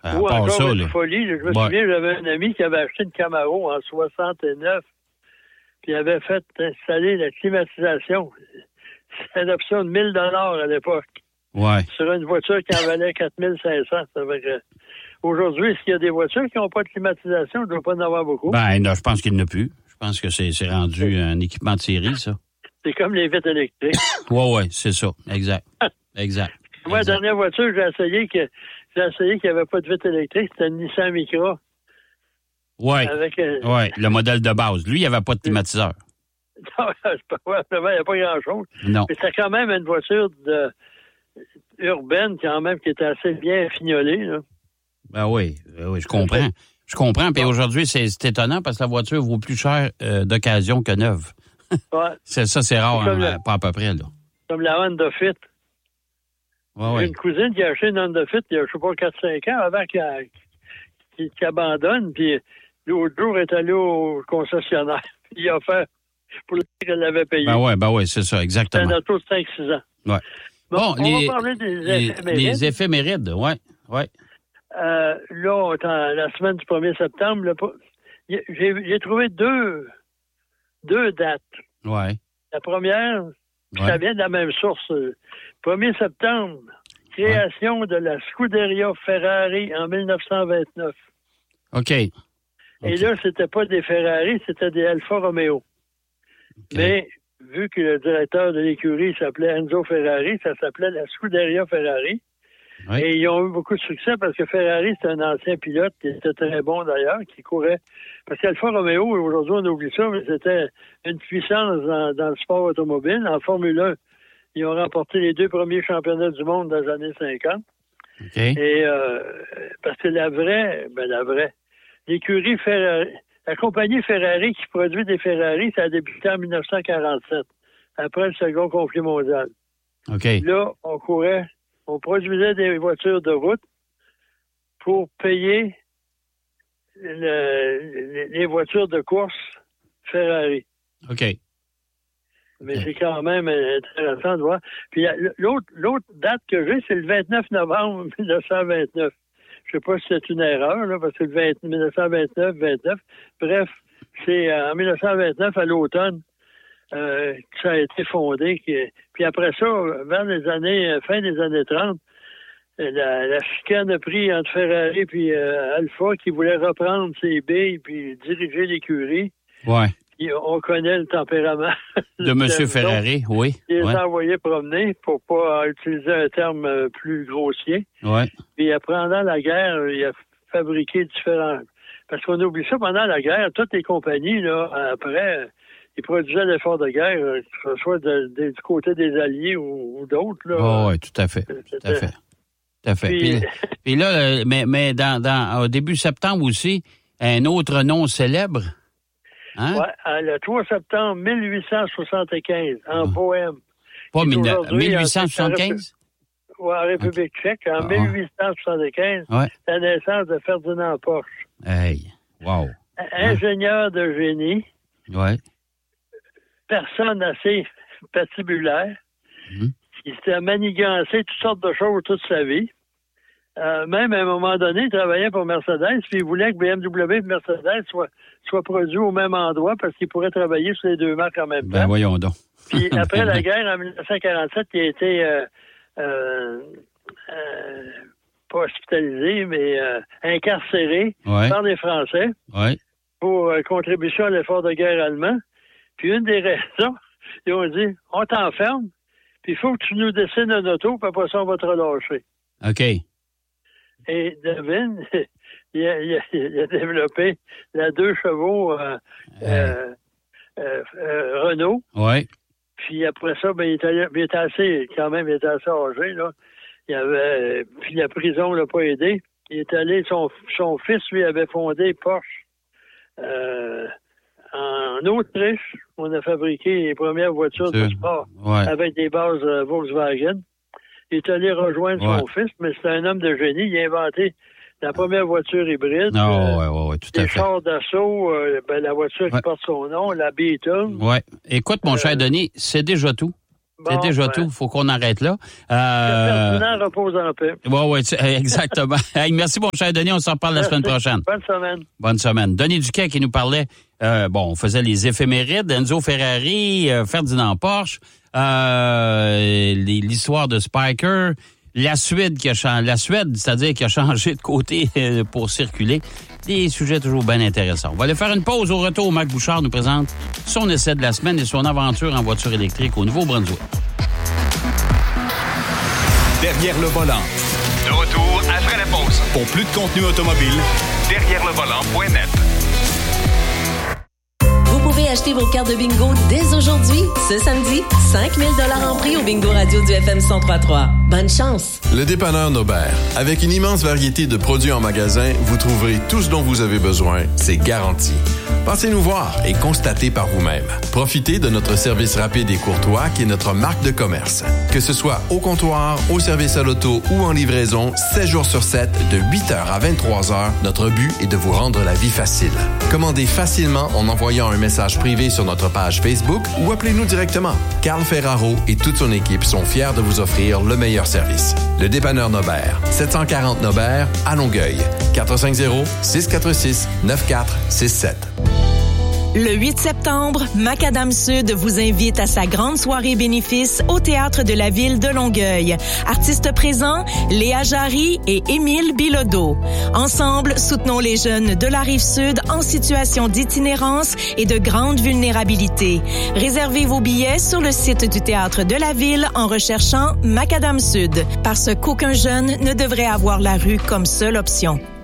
Ou part encore ça, une là. folie. Je me souviens, j'avais un ami qui avait acheté une Camaro en 69, puis il avait fait installer la climatisation. C'était une option de 1 000 $ à l'époque. Ouais. Sur une voiture qui en valait 4 500. Ça veut dire que aujourd'hui, est-ce qu'il y a des voitures qui n'ont pas de climatisation? Il ne doit pas en avoir beaucoup. Ben, non, je pense qu'il n'y en a plus. Je pense que c'est rendu un équipement de série, ça. C'est comme les vitres électriques. Ouais, c'est ça. Exact. Exact. Moi, la dernière voiture, j'ai essayé qu'il n'y avait pas de vitre électrique. C'était une Nissan Micra. Oui. Avec le modèle de base. Lui, il n'y avait pas de climatiseur. Non, c'est pas vrai. Il n'y a pas grand-chose. Non. Mais c'était quand même une voiture urbaine, quand même, qui était assez bien fignolée, là. Ben oui, je comprends. Je comprends. Puis aujourd'hui, c'est étonnant parce que la voiture vaut plus cher d'occasion que neuve. Ouais. C'est rare, pas à peu près, là. Comme la Honda Fit. Ouais, J'ai une cousine qui a acheté une Honda Fit il y a, je sais pas, 4-5 ans avant qu'elle abandonne. Puis l'autre jour, elle est allée au concessionnaire. Il a fait pour le prix qu'elle l'avait payé. Ben ouais, c'est ça, exactement. C'est un auto de 5-6 ans. Ouais. Bon, on va parler des éphémérides. Les éphémérides, ouais. Là, la semaine du 1er septembre, là, j'ai trouvé deux dates. Ouais. La première, ça vient de la même source. 1er septembre, création de la Scuderia Ferrari en 1929. OK. Et là, c'était pas des Ferrari, c'était des Alfa Romeo. Okay. Mais vu que le directeur de l'écurie s'appelait Enzo Ferrari, ça s'appelait la Scuderia Ferrari. Oui. Et ils ont eu beaucoup de succès parce que Ferrari, c'est un ancien pilote qui était très bon d'ailleurs, qui courait. Parce qu'Alfa Romeo, aujourd'hui, on oublie ça, mais c'était une puissance dans le sport automobile. En Formule 1, ils ont remporté les 2 premiers championnats du monde dans les années 50. Okay. Et parce que la vraie, l'écurie Ferrari, la compagnie Ferrari qui produit des Ferrari, ça a débuté en 1947, après le second conflit mondial. Okay. Là, on produisait des voitures de route pour payer les voitures de course Ferrari. OK. Mais c'est quand même intéressant de voir. Puis l'autre date que j'ai, c'est le 29 novembre 1929. Je sais pas si c'est une erreur, là, parce que 1929. Bref, c'est en 1929, à l'automne, que ça a été fondé. Puis après ça, vers les années, fin des années 30, la chicane a pris entre Ferrari puis Alfa qui voulait reprendre ses billes puis diriger l'écurie. Ouais. Et on connaît le tempérament de M. Ferrari, oui. Il les a envoyés promener pour pas utiliser un terme plus grossier. Ouais. Puis pendant la guerre, il a fabriqué différents. Parce qu'on oublie ça, pendant la guerre, toutes les compagnies, là, après, ils produisaient l'effort de guerre, que ce soit du côté des Alliés ou d'autres. Oh, oui, tout à fait. Puis là, mais au début septembre aussi, un autre nom célèbre. Hein? Oui, le 3 septembre 1875, en Bohème. Pas 1875? Oui, en République tchèque, en 1875, la naissance de Ferdinand Porsche. Hey, wow. Ingénieur de génie. Ouais. Personne assez patibulaire. Il s'était manigancé toutes sortes de choses toute sa vie. Même à un moment donné, il travaillait pour Mercedes, puis il voulait que BMW et Mercedes soient produits au même endroit parce qu'il pourrait travailler sur les deux marques en même temps. Ben voyons donc. Puis après la guerre, en 1947, il a été pas hospitalisé, mais incarcéré par les Français pour contribution à l'effort de guerre allemand. Puis une des raisons, ils ont dit, on t'enferme, puis il faut que tu nous dessines un auto, puis après ça, on va te relâcher. OK. Et devine, il a développé la 2 chevaux Renault. Oui. Puis après ça, il était assez âgé, là. Puis la prison l'a pas aidé. Il est allé, son fils, lui, avait fondé Porsche. En Autriche, on a fabriqué les premières voitures de sport avec des bases Volkswagen. Il est allé rejoindre son fils, mais c'est un homme de génie. Il a inventé la première voiture hybride. Tout à fait. Les chars d'assaut, la voiture qui porte son nom, la Beetle. Oui. Écoute, mon cher Denis, c'est déjà tout. C'est déjà tout. Faut qu'on arrête là. Ferdinand repose en paix. Oui, exactement. Hey, merci, mon cher Denis. On s'en reparle la semaine prochaine. Bonne semaine. Bonne semaine. Denis Duquet qui nous parlait, on faisait les éphémérides, Enzo Ferrari, Ferdinand Porsche, l'histoire de Spiker, la Suède, c'est-à-dire qui a changé de côté pour circuler. Des sujets toujours bien intéressants. On va aller faire une pause. Au retour, Marc Bouchard nous présente son essai de la semaine et son aventure en voiture électrique au Nouveau-Brunswick. Derrière le volant. De retour après la pause. Pour plus de contenu automobile, derrièreLevolant.net. Vous pouvez acheter vos cartes de bingo dès aujourd'hui. Ce samedi, 5 000 $ en prix au bingo radio du FM 103.3. Bonne chance! Le dépanneur Nobert. Avec une immense variété de produits en magasin, vous trouverez tout ce dont vous avez besoin. C'est garanti. Passez nous voir et constatez par vous-même. Profitez de notre service rapide et courtois qui est notre marque de commerce. Que ce soit au comptoir, au service à l'auto ou en livraison, 7 jours sur 7, de 8h à 23h, notre but est de vous rendre la vie facile. Commandez facilement en envoyant un message privé sur notre page Facebook ou appelez-nous directement. Carl Ferraro et toute son équipe sont fiers de vous offrir le meilleur service. Le dépanneur Nobert, 740 Nobert, à Longueuil. 450-646-9467. Le 8 septembre, Macadam Sud vous invite à sa grande soirée bénéfice au Théâtre de la Ville de Longueuil. Artistes présents, Léa Jarry et Émile Bilodeau. Ensemble, soutenons les jeunes de la Rive-Sud en situation d'itinérance et de grande vulnérabilité. Réservez vos billets sur le site du Théâtre de la Ville en recherchant Macadam Sud, parce qu'aucun jeune ne devrait avoir la rue comme seule option.